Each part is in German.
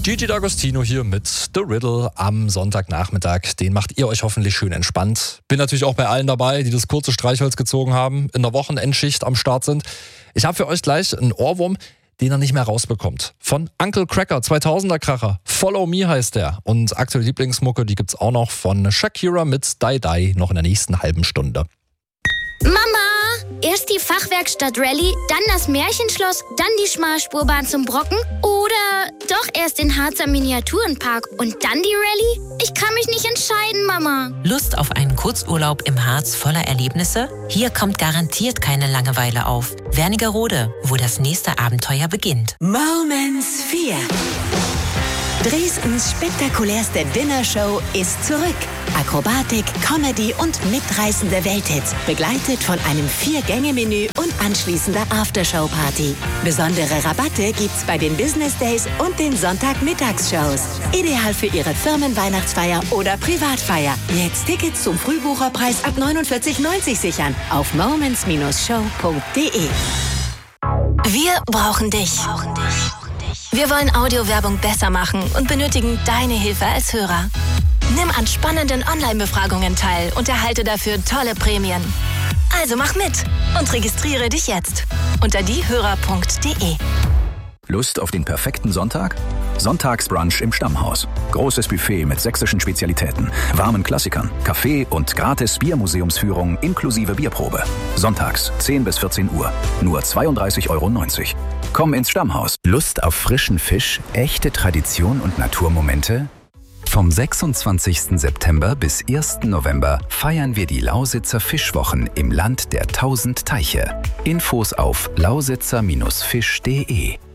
Gigi D'Agostino hier mit The Riddle am Sonntagnachmittag. Den macht ihr euch hoffentlich schön entspannt. Bin natürlich auch bei allen dabei, die das kurze Streichholz gezogen haben, in der Wochenendschicht am Start sind. Ich habe für euch gleich einen Ohrwurm, den er nicht mehr rausbekommt. Von Uncle Cracker, 2000er Kracher. Follow Me heißt der. Und aktuelle Lieblingsmucke, die gibt's auch noch von Shakira mit Die Die noch in der nächsten halben Stunde. Mama! Erst die Fachwerkstatt Rallye, dann das Märchenschloss, dann die Schmalspurbahn zum Brocken oder doch erst den Harzer Miniaturenpark und dann die Rallye? Ich kann mich nicht entscheiden, Mama. Lust auf einen Kurzurlaub im Harz voller Erlebnisse? Hier kommt garantiert keine Langeweile auf. Wernigerode, wo das nächste Abenteuer beginnt. Moments 4. Dresdens spektakulärste Dinnershow ist zurück. Akrobatik, Comedy und mitreißende Welthits, begleitet von einem 4-Gänge-Menü und anschließender Aftershow-Party. Besondere Rabatte gibt's bei den Business Days und den Sonntagmittagsshows. Ideal für Ihre Firmenweihnachtsfeier oder Privatfeier. Jetzt Tickets zum Frühbucherpreis ab 49,90 sichern auf moments-show.de. Wir brauchen dich. Wir wollen Audiowerbung besser machen und benötigen deine Hilfe als Hörer. Nimm an spannenden Online-Befragungen teil und erhalte dafür tolle Prämien. Also mach mit und registriere dich jetzt unter diehörer.de. Lust auf den perfekten Sonntag? Sonntagsbrunch im Stammhaus. Großes Buffet mit sächsischen Spezialitäten, warmen Klassikern, Kaffee und gratis Biermuseumsführung inklusive Bierprobe. Sonntags 10 bis 14 Uhr. Nur 32,90 €. Komm ins Stammhaus. Lust auf frischen Fisch, echte Tradition und Naturmomente? Vom 26. September bis 1. November feiern wir die Lausitzer Fischwochen im Land der 1000 Teiche. Infos auf lausitzer-fisch.de.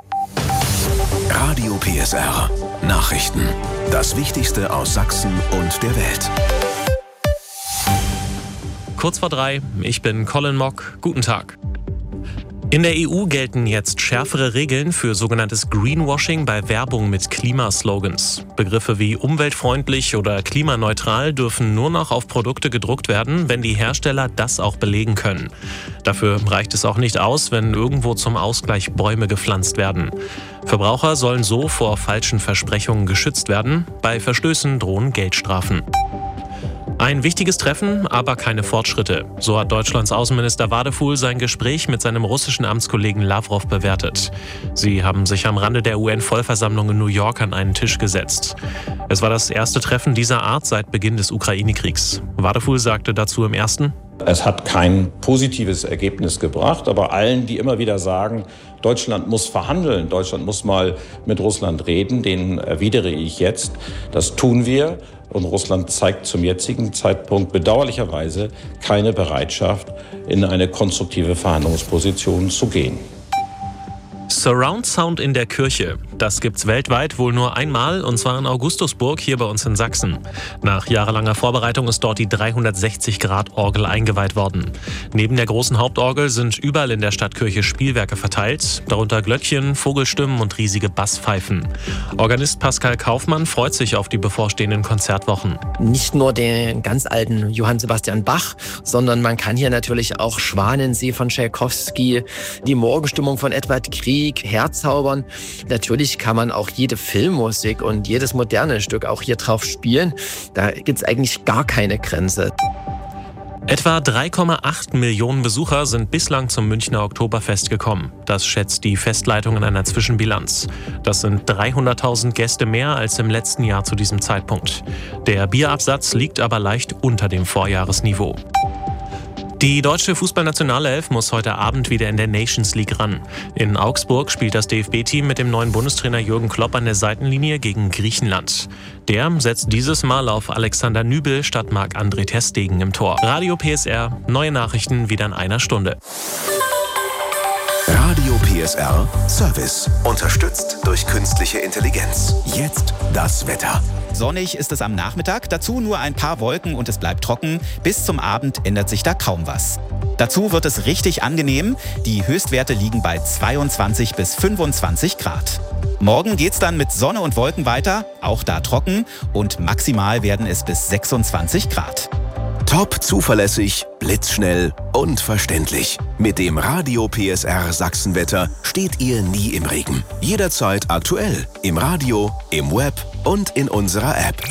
Radio PSR. Nachrichten. Das Wichtigste aus Sachsen und der Welt. Kurz vor 3, ich bin Colin Mock. Guten Tag. In der EU gelten jetzt schärfere Regeln für sogenanntes Greenwashing bei Werbung mit Klimaslogans. Begriffe wie umweltfreundlich oder klimaneutral dürfen nur noch auf Produkte gedruckt werden, wenn die Hersteller das auch belegen können. Dafür reicht es auch nicht aus, wenn irgendwo zum Ausgleich Bäume gepflanzt werden. Verbraucher sollen so vor falschen Versprechungen geschützt werden. Bei Verstößen drohen Geldstrafen. Ein wichtiges Treffen, aber keine Fortschritte. So hat Deutschlands Außenminister Wadefuhl sein Gespräch mit seinem russischen Amtskollegen Lavrov bewertet. Sie haben sich am Rande der UN-Vollversammlung in New York an einen Tisch gesetzt. Es war das erste Treffen dieser Art seit Beginn des Ukraine-Kriegs. Wadefuhl sagte dazu im ersten: Es hat kein positives Ergebnis gebracht, aber allen, die immer wieder sagen, Deutschland muss verhandeln, Deutschland muss mal mit Russland reden, denen erwidere ich jetzt, das tun wir. Und Russland zeigt zum jetzigen Zeitpunkt bedauerlicherweise keine Bereitschaft, in eine konstruktive Verhandlungsposition zu gehen. Surround Sound in der Kirche. Das gibt's weltweit wohl nur einmal, und zwar in Augustusburg hier bei uns in Sachsen. Nach jahrelanger Vorbereitung ist dort die 360-Grad-Orgel eingeweiht worden. Neben der großen Hauptorgel sind überall in der Stadtkirche Spielwerke verteilt, darunter Glöckchen, Vogelstimmen und riesige Basspfeifen. Organist Pascal Kaufmann freut sich auf die bevorstehenden Konzertwochen. Nicht nur den ganz alten Johann Sebastian Bach, sondern man kann hier natürlich auch Schwanensee von Tschaikowski, die Morgenstimmung von Edward Grieg herzaubern. Natürlich kann man auch jede Filmmusik und jedes moderne Stück auch hier drauf spielen. Da gibt's eigentlich gar keine Grenze. Etwa 3,8 Millionen Besucher sind bislang zum Münchner Oktoberfest gekommen. Das schätzt die Festleitung in einer Zwischenbilanz. Das sind 300.000 Gäste mehr als im letzten Jahr zu diesem Zeitpunkt. Der Bierabsatz liegt aber leicht unter dem Vorjahresniveau. Die deutsche Fußballnationalelf muss heute Abend wieder in der Nations League ran. In Augsburg spielt das DFB-Team mit dem neuen Bundestrainer Jürgen Klopp an der Seitenlinie gegen Griechenland. Der setzt dieses Mal auf Alexander Nübel statt Marc-André ter Stegen im Tor. Radio PSR, neue Nachrichten wieder in einer Stunde. Radio PSR Service. Unterstützt durch künstliche Intelligenz. Jetzt das Wetter. Sonnig ist es am Nachmittag, dazu nur ein paar Wolken und es bleibt trocken. Bis zum Abend ändert sich da kaum was. Dazu wird es richtig angenehm. Die Höchstwerte liegen bei 22 bis 25 Grad. Morgen geht's dann mit Sonne und Wolken weiter, auch da trocken, und maximal werden es bis 26 Grad. Top zuverlässig, blitzschnell und verständlich. Mit dem Radio PSR Sachsenwetter steht ihr nie im Regen. Jederzeit aktuell. Im Radio, im Web und in unserer App.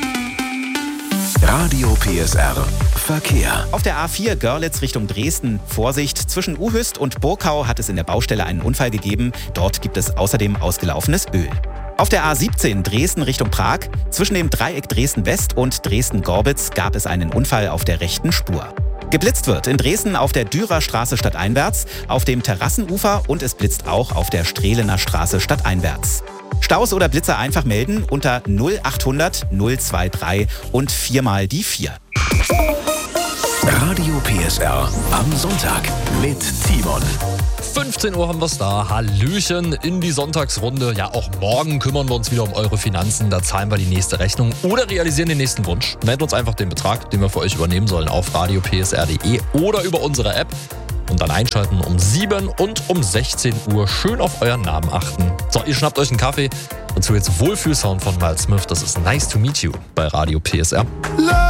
Radio PSR Verkehr. Auf der A4 Görlitz Richtung Dresden. Vorsicht, zwischen Uhüst und Burkau hat es in der Baustelle einen Unfall gegeben. Dort gibt es außerdem ausgelaufenes Öl. Auf der A17 Dresden Richtung Prag. Zwischen dem Dreieck Dresden-West und Dresden-Gorbitz gab es einen Unfall auf der rechten Spur. Geblitzt wird in Dresden auf der Dürerstraße stadteinwärts, auf dem Terrassenufer und es blitzt auch auf der Strehlener Straße stadteinwärts. Staus oder Blitzer einfach melden unter 0800 023 und 4 mal die 4. Radio PSR am Sonntag mit Timon. 15 Uhr haben wir es da. Hallöchen in die Sonntagsrunde. Ja, auch morgen kümmern wir uns wieder um eure Finanzen. Da zahlen wir die nächste Rechnung oder realisieren den nächsten Wunsch. Meldet uns einfach den Betrag, den wir für euch übernehmen sollen, auf radiopsr.de oder über unsere App. Und dann einschalten um 7 und um 16 Uhr. Schön auf euren Namen achten. So, ihr schnappt euch einen Kaffee. Dazu jetzt Wohlfühlsound von Miles Smith. Das ist Nice to Meet You bei Radio PSR.